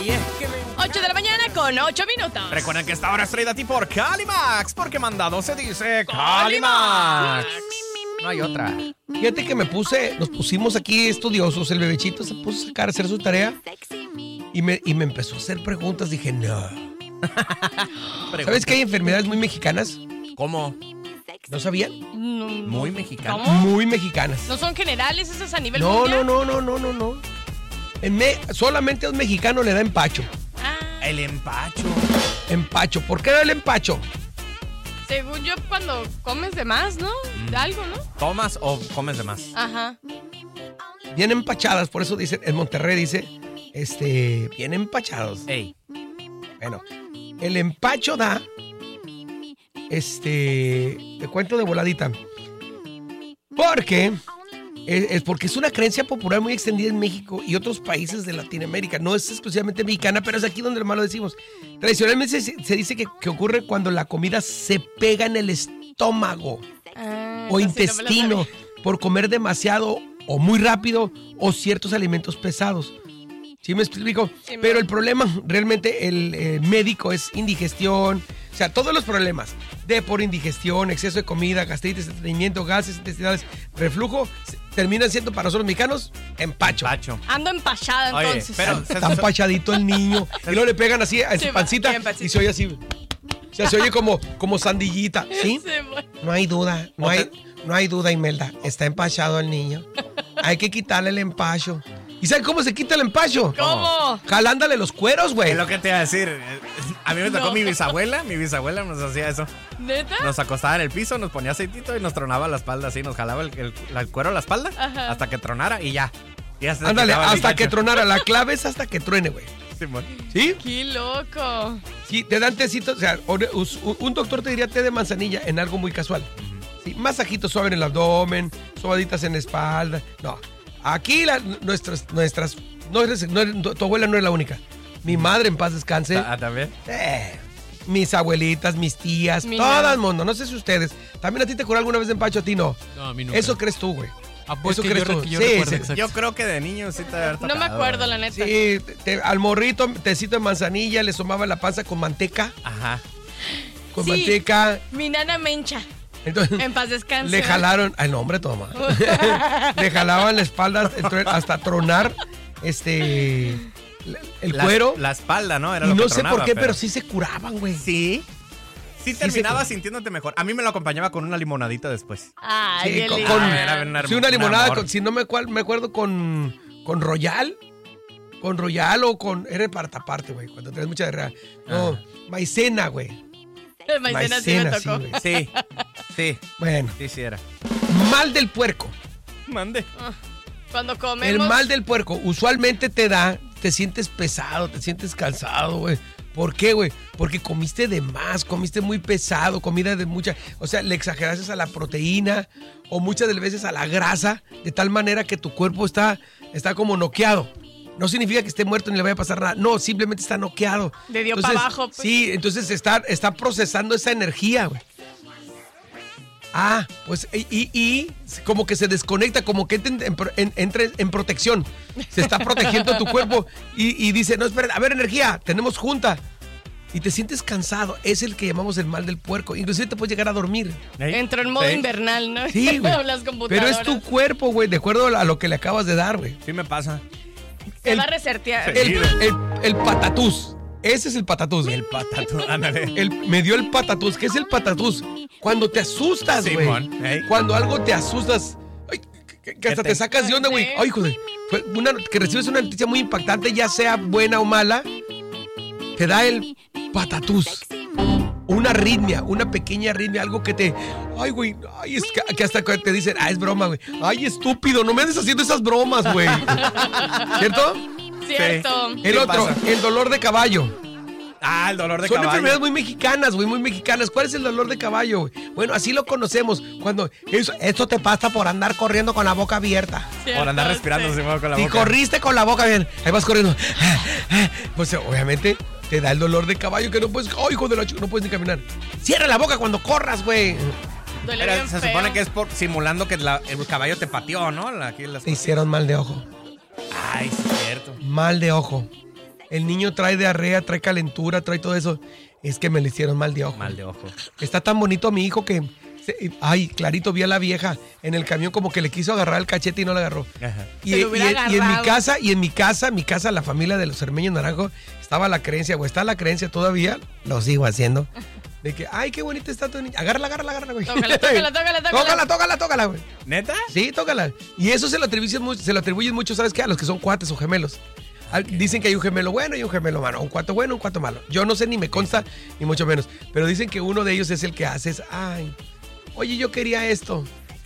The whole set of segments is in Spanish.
Oye, que me... 8 de la mañana con 8 minutos. Recuerden que esta hora es traída a ti por Calimax, porque mandado se dice Calimax. No hay otra. Fíjate que nos pusimos aquí estudiosos, el bebechito se puso a hacer su tarea y me empezó a hacer preguntas, dije, no. ¿Sabes que hay enfermedades muy mexicanas? ¿Cómo? ¿No sabían? Muy mexicano. ¿Cómo? Muy mexicanas. ¿No son generales esas a nivel No. mundial? No. Solamente a un mexicano le da empacho. El empacho. Empacho. ¿Por qué da el empacho? Según yo, cuando comes de más, ¿no? De algo, ¿no? ¿Tomas o comes de más? Ajá. Bien empachadas, por eso dicen, en Monterrey dice, bien empachados. Ey. Bueno, el empacho da, te cuento de voladita, porque es una creencia popular muy extendida en México y otros países de Latinoamérica. No es exclusivamente mexicana, pero es aquí donde lo malo decimos. Tradicionalmente se dice que ocurre cuando la comida se pega en el estómago o intestino por comer demasiado o muy rápido o ciertos alimentos pesados. ¿Sí me explico? Sí, pero el problema realmente el médico es indigestión, o sea, todos los problemas por indigestión, exceso de comida, gastritis, estreñimiento, gases intestinales, reflujo, terminan siendo para nosotros mexicanos empacho. Ando empachada entonces. Oye, pero está empachadito el niño y luego le pegan así a su pancita y se oye así. O sea, se oye como sandillita, ¿sí? No hay duda, no hay duda, Imelda, está empachado el niño. Hay que quitarle el empacho. ¿Y saben cómo se quita el empacho? ¿Cómo? Jalándole los cueros, güey. Es lo que te iba a decir. A mí me tocó mi bisabuela nos hacía eso. ¿Neta? Nos acostaba en el piso, nos ponía aceitito y nos tronaba la espalda así, nos jalaba el cuero a la espalda. Ajá. Hasta que tronara y ya. Ándale, hasta que tronara. La clave es hasta que truene, güey. ¿Sí? ¡Qué loco! Sí, te dan tecitos, o sea, un doctor te diría té de manzanilla en algo muy casual. Sí, masajito suave en el abdomen, sobaditas en la espalda. No. Aquí tu abuela no es la única. Mi madre en paz descanse. ¿También? Mis abuelitas, mis tías, todo el mundo. No sé si ustedes. ¿También a ti te curó alguna vez de empacho? A ti no. No, a mí nunca. Eso crees tú, güey. Eso crees tú. Yo creo que de niño sí te había tocado. No me acuerdo, la neta. Sí, al morrito, tecito de manzanilla, le sumaba la panza con manteca. Ajá. Con manteca. Mi nana Mencha. Entonces, en paz descanse. Le jalaron, ay no, hombre, toma. Le jalaban la espalda hasta tronar el cuero. La espalda, ¿no? Era y lo no que sé tronaba, por qué, pero sí se curaban, güey. Sí. Sí terminaba sintiéndote mejor. A mí me lo acompañaba con una limonadita después. Ay, sí, una limonada, si no me acuerdo con Royal. Con Royal o con... Era para taparte, güey, cuando traes mucha diarrea. No, maicena, güey. Maicena sí me tocó. Sí. Bueno. Sí era. Mal del puerco. Mande. Cuando comemos... El mal del puerco usualmente te sientes pesado, te sientes cansado, güey. ¿Por qué, güey? Porque comiste de más, comiste muy pesado, comida de mucha... O sea, le exageraste a la proteína o muchas de las veces a la grasa, de tal manera que tu cuerpo está como noqueado. No significa que esté muerto ni le vaya a pasar nada. No, simplemente está noqueado. Le dio para abajo. Pues. Sí, entonces está procesando esa energía, güey. Pues y como que se desconecta, como que entra en protección. Se está protegiendo tu cuerpo y dice, no, espera, a ver, energía, tenemos junta. Y te sientes cansado. Es el que llamamos el mal del puerco. Inclusive te puedes llegar a dormir. Entró en modo invernal, ¿no? Sí, güey. Las computadoras. Pero es tu cuerpo, güey, de acuerdo a lo que le acabas de dar, güey. Sí me pasa. Se va a resetear. El patatús. Ese es el patatús. El patatús, ándale. Me dio el patatús. ¿Qué es el patatús? Cuando te asustas, güey. Cuando algo te asustas. Ay, que hasta te sacas de onda, güey. Ay, joder. Que recibes una noticia muy impactante, ya sea buena o mala, te da el patatús. Una arritmia, una pequeña arritmia, algo que te... Ay, güey, ay, es que hasta te dicen, es broma, güey. Ay, estúpido, no me andes haciendo esas bromas, güey. ¿Cierto? Cierto. El otro, el dolor de caballo. El dolor de caballo. Son enfermedades muy mexicanas, güey, muy mexicanas. ¿Cuál es el dolor de caballo, güey? Bueno, así lo conocemos. Cuando esto te pasa por andar corriendo con la boca abierta. Cierto, por andar respirando con la boca. Y corriste con la boca bien. Ahí vas corriendo. Pues obviamente te da el dolor de caballo que no puedes... ¡Ay, hijo de la chica! No puedes ni caminar. Cierra la boca cuando corras, güey. Se supone que es simulando que el caballo te pateó, ¿no? Te hicieron mal de ojo. Ay, sí, cierto. Mal de ojo. el niño trae diarrea, trae calentura, trae todo eso. Es que me le hicieron mal de ojo. Mal de ojo. Está tan bonito mi hijo que... Ay, clarito, vi a la vieja en el camión como que le quiso agarrar el cachete y no le agarró. Ajá. Y en mi casa, la familia de los Cermeños Naranjo, estaba la creencia, o está la creencia todavía, lo sigo haciendo, de que, ay, qué bonita está tu niña. Agárrala, güey. Tócala, güey. ¿Neta? Sí, tócala. Y eso se lo atribuyen mucho, ¿sabes qué? A los que son cuates o gemelos. Dicen que hay un gemelo bueno y un gemelo malo, un cuato bueno, un cuato malo. Yo no sé, ni me consta, ni mucho menos. Pero dicen que uno de ellos es el que hace, ay, oye, yo quería esto.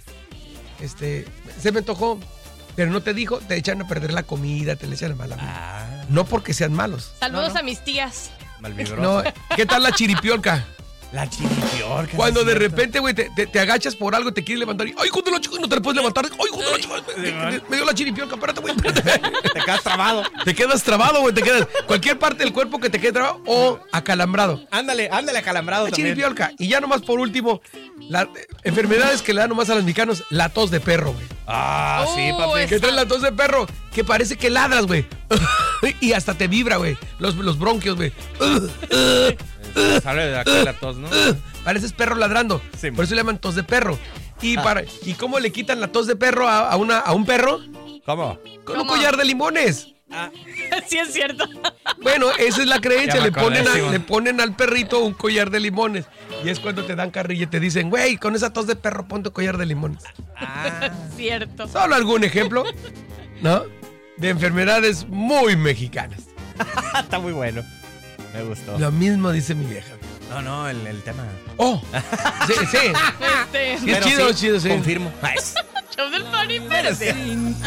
Se me antojó, pero no te dijo, te echan a perder la comida, te le echan a mala. No porque sean malos. Saludos a mis tías. No, ¿qué tal la chiripiolca? La chiripiolca. Cuando de repente, güey, te agachas por algo, te quieres levantar y, ay, hijo de la chica, no te le puedes levantar. Ay, hijo de la chica, me dio la chiripiolca, espérate, güey. Te quedas trabado. Te quedas trabado, güey, cualquier parte del cuerpo que te quede trabado o acalambrado. Ándale, acalambrado La también. chiripiolca. Y ya nomás por último, las enfermedades que le dan nomás a los mexicanos, la tos de perro, güey. Ah, sí, papi. ¿Qué trae la tos de perro? Que parece que ladras, güey. Y hasta te vibra, güey. Los bronquios, güey. Sale de aquí la tos, ¿no? Pareces perro ladrando. Sí, por eso le llaman tos de perro. ¿Y cómo le quitan la tos de perro a un perro? ¿Cómo? Con un collar de limones. Sí, es cierto. Bueno, esa es la creencia. Ya me Le ponen al perrito un collar de limones. Y es cuando te dan carrilla y te dicen, güey, con esa tos de perro ponte un collar de limones. Cierto. Solo algún ejemplo, ¿no? De enfermedades muy mexicanas. Está muy bueno. Me gustó. Lo mismo dice mi vieja. No, el tema. ¡Oh! Sí. Sí, es Pero chido, sí. Confirmo. Show del Pari, espérate.